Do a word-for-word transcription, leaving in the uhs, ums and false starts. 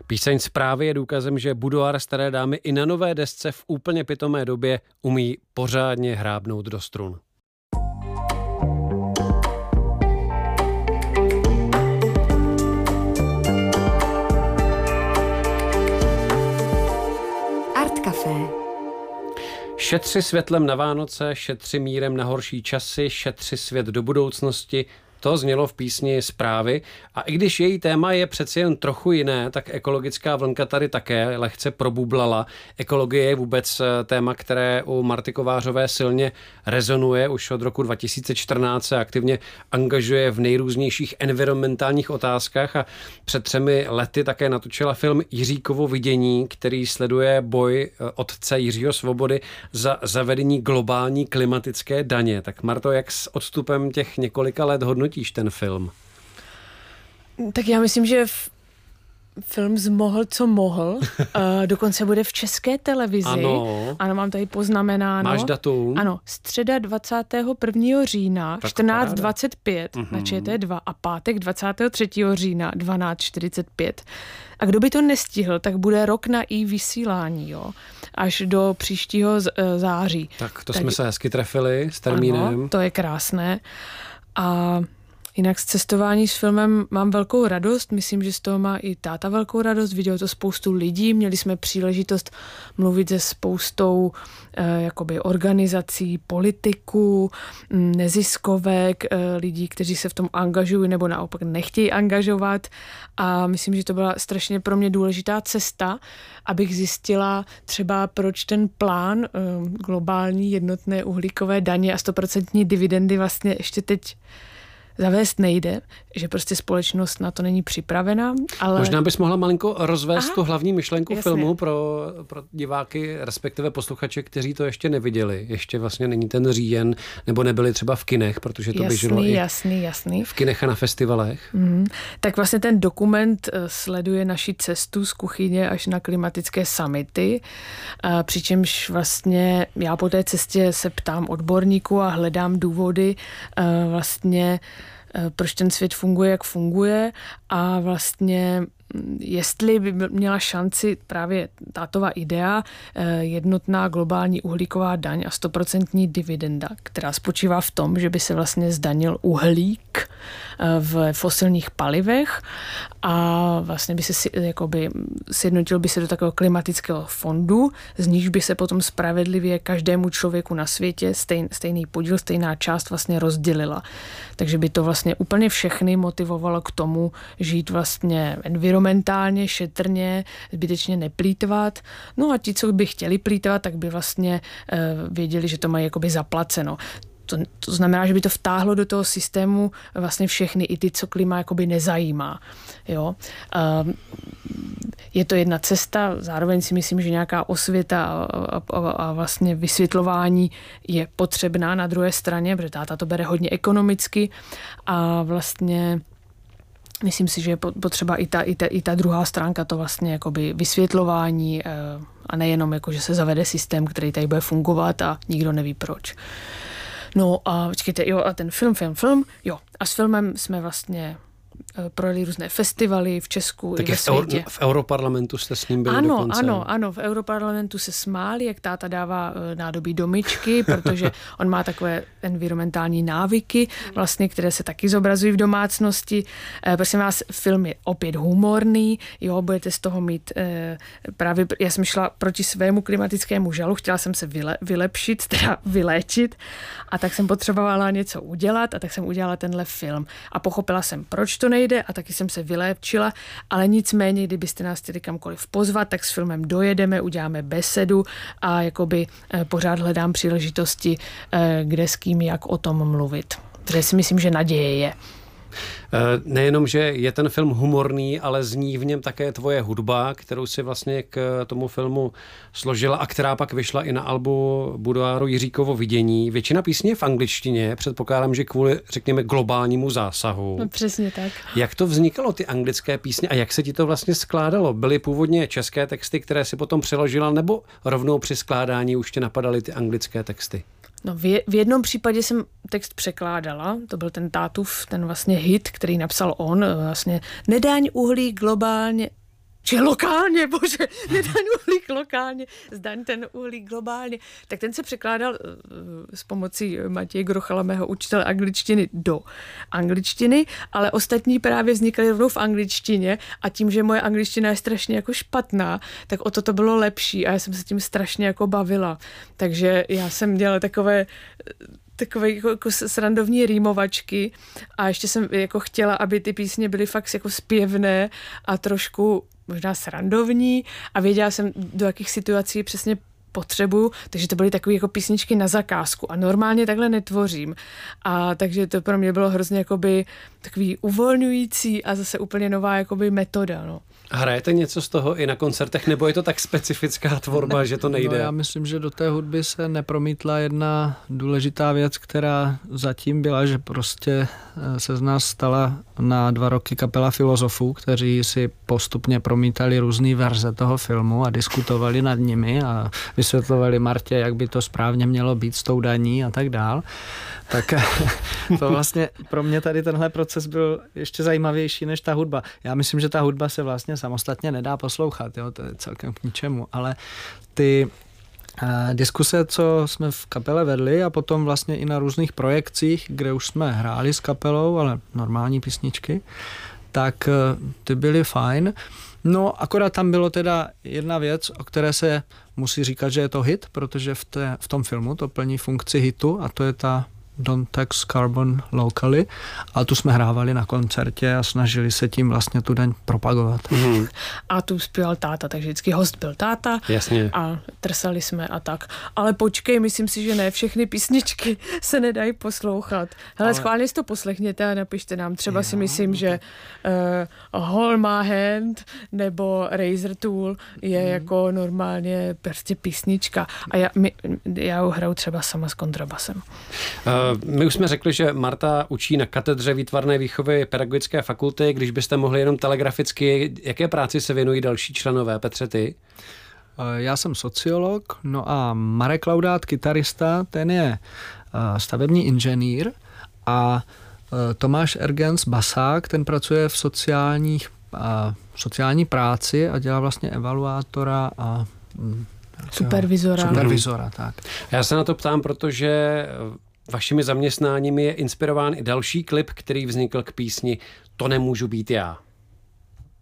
Píseň Zprávy je důkazem, že budoár Staré dámy i na nové desce v úplně pitomé době umí pořádně hrábnout do strun. Art Café. Šetři světlem na Vánoce, šetři mírem na horší časy, šetři svět do budoucnosti. To znělo v písni Zprávy a i když její téma je přeci jen trochu jiné, tak ekologická vlnka tady také lehce probublala. Ekologie je vůbec téma, které u Marty Kovářové silně rezonuje. Už od roku dva tisíce čtrnáct se aktivně angažuje v nejrůznějších environmentálních otázkách a před třemi lety také natočila film Jiříkovo vidění, který sleduje boj otce Jiřího Svobody za zavedení globální klimatické daně. Tak Marto, jak s odstupem těch několika let hodnotíš ten film? Tak já myslím, že f- film zmohl, co mohl. Uh, dokonce bude v České televizi. Ano. Ano, mám tady poznamenáno. Máš datum? Ano, středa dvacátého prvního října čtrnáct dvacet pět mm-hmm. na Č T dva a pátek dvacátého třetího října dvanáct čtyřicet pět. A kdo by to nestihl, tak bude rok na i vysílání, jo, až do příštího z, uh, září. Tak to tak, jsme se hezky trefili s termínem. Ano, to je krásné. A jinak z cestování s filmem mám velkou radost, myslím, že z toho má i táta velkou radost, viděl to spoustu lidí, měli jsme příležitost mluvit se spoustou eh, jakoby organizací, politiků, neziskovek, eh, lidí, kteří se v tom angažují nebo naopak nechtějí angažovat a myslím, že to byla strašně pro mě důležitá cesta, abych zjistila třeba, proč ten plán eh, globální jednotné uhlíkové daně a stoprocentní dividendy vlastně ještě teď zavést nejde, že prostě společnost na to není připravená. Ale... Možná bys mohla malinko rozvést Aha, tu hlavní myšlenku jasně. filmu pro, pro diváky, respektive posluchače, kteří to ještě neviděli. Ještě vlastně není ten říjen, nebo nebyli třeba v kinech, protože to jasný, běželo i jasný, jasný. v kinech a na festivalech. Mm. Tak vlastně ten dokument sleduje naši cestu z kuchyně až na klimatické summity, přičemž vlastně já po té cestě se ptám odborníků a hledám důvody vlastně proč ten svět funguje, jak funguje a vlastně jestli by měla šanci právě tátova idea jednotná globální uhlíková daň a stoprocentní dividenda, která spočívá v tom, že by se vlastně zdanil uhlík v fosilních palivech a vlastně by se si, jakoby, sjednotil by se do takového klimatického fondu, z níž by se potom spravedlivě každému člověku na světě stejn, stejný podíl, stejná část vlastně rozdělila. Takže by to vlastně úplně všechny motivovalo k tomu žít vlastně environmentálně, šetrně, zbytečně neplýtvat. No a ti, co by chtěli plýtvat, tak by vlastně uh, věděli, že to mají jakoby zaplaceno. To, to znamená, že by to vtáhlo do toho systému vlastně všechny, i ty, co klima jakoby nezajímá. Jo? Uh, je to jedna cesta, zároveň si myslím, že nějaká osvěta a, a, a, a vlastně vysvětlování je potřebná na druhé straně, protože táta to bere hodně ekonomicky a vlastně myslím si, že je potřeba i ta, i ta, i ta druhá stránka, to vlastně jakoby vysvětlování a nejenom jako, že se zavede systém, který tady bude fungovat a nikdo neví proč. No a počkejte, jo, a ten film, film, film, jo. A s filmem jsme vlastně projeli různé festivaly v Česku tak i ve v, Euro, světě. v Europarlamentu jste s ním byli ano, dokonce. Ano, ano, v Europarlamentu se smáli, jak táta dává nádobí do myčky, protože on má takové environmentální návyky, vlastně, které se taky zobrazují v domácnosti. Prosím vás, film je opět humorný, jo, budete z toho mít právě, já jsem šla proti svému klimatickému žalu, chtěla jsem se vyle, vylepšit, teda vyléčit a tak jsem potřebovala něco udělat a tak jsem udělala tenhle film a pochopila jsem, proč to nejde a taky jsem se vyléčila, ale nicméně, kdybyste nás chtěli kamkoliv pozvat, tak s filmem dojedeme, uděláme besedu a jakoby eh, pořád hledám příležitosti, eh, kde s kým, jak o tom mluvit. Protože si myslím, že naděje je. Nejenom, že je ten film humorný, ale zní v něm také tvoje hudba, kterou si vlastně k tomu filmu složila a která pak vyšla i na albu budoáru Jiříkovo vidění. Většina písní je v angličtině, předpokládám, že kvůli, řekněme, globálnímu zásahu. No přesně tak. Jak to vznikalo, ty anglické písně a jak se ti to vlastně skládalo? Byly původně české texty, které si potom přeložila, nebo rovnou při skládání už tě napadaly ty anglické texty? No v, v jednom případě jsem text překládala, to byl ten tátův, ten vlastně hit, který napsal on, vlastně nedáň uhlí globálně, či lokálně, bože, nedaň uhlík lokálně, zdaň ten uhlík globálně. Tak ten se překládal s pomocí Matěje Grochala, mého učitele angličtiny, do angličtiny, ale ostatní právě vznikaly rovnou v angličtině a tím, že moje angličtina je strašně jako špatná, tak o to to bylo lepší a já jsem se tím strašně jako bavila. Takže já jsem dělala takové takové jako, jako srandovní rýmovačky a ještě jsem jako chtěla, aby ty písně byly fakt jako zpěvné a trošku možná srandovní a věděla jsem, do jakých situací přesně potřebuju, takže to byly takové jako písničky na zakázku a normálně takhle netvořím. A takže to pro mě bylo hrozně jakoby takový uvolňující a zase úplně nová jakoby metoda, no. Hrajete něco z toho i na koncertech, nebo je to tak specifická tvorba, že to nejde? No, já myslím, že do té hudby se nepromítla jedna důležitá věc, která zatím byla, že prostě se z nás stala na dva roky kapela filozofů, kteří si postupně promítali různý verze toho filmu a diskutovali nad nimi a vysvětlovali Martě, jak by to správně mělo být s tou daní a tak dál. Tak to vlastně pro mě tady tenhle proces byl ještě zajímavější než ta hudba. Já myslím, že ta hudba se vlastně samostatně nedá poslouchat, jo? To je celkem k ničemu, ale ty uh, diskuse, co jsme v kapele vedli a potom vlastně i na různých projekcích, kde už jsme hráli s kapelou, ale normální písničky, tak uh, ty byly fajn. No, akorát tam bylo teda jedna věc, o které se musí říkat, že je to hit, protože v, té, v tom filmu to plní funkci hitu a to je ta Don't Tax Carbon Locally a tu jsme hrávali na koncertě a snažili se tím vlastně tu daň propagovat. Mm. A tu zpíval táta, takže vždycky host byl táta. Jasně. A trsali jsme a tak. Ale počkej, myslím si, že ne všechny písničky se nedají poslouchat. Hele, Ale... schválně si to poslechněte a napište nám. Třeba jo, si myslím, že uh, Hold My Hand nebo Razor Tool je mm. jako normálně prostě písnička. A já, my, já ho hraju třeba sama s kontrabasem. Uh, My už jsme řekli, že Marta učí na katedře výtvarné výchovy Pedagogické fakulty. Když byste mohli jenom telegraficky, jaké práci se věnují další členové? Petře, ty? Já jsem sociolog, no a Marek Laudát, kytarista, ten je stavební inženýr a Tomáš Ergens, basák, ten pracuje v sociálních, sociální práci a dělá vlastně evaluátora a supervizora. Supervizora, tak. Já se na to ptám, protože vašimi zaměstnáními je inspirován i další klip, který vznikl k písni To nemůžu být já.